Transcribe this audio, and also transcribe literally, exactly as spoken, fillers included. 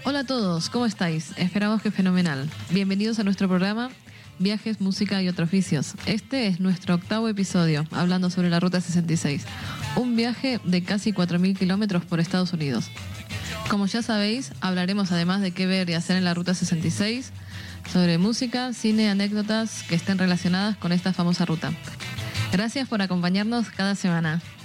Hola a todos, ¿cómo estáis? Esperamos que fenomenal. Bienvenidos a nuestro programa Viajes, Música y Otros Oficios. Este es nuestro octavo episodio, hablando sobre la Ruta sesenta y seis, un viaje de casi cuatro mil kilómetros por Estados Unidos. Como ya sabéis, hablaremos además de qué ver y hacer en la Ruta sesenta y seis, sobre música, cine, anécdotas que estén relacionadas con esta famosa ruta. Gracias por acompañarnos cada semana.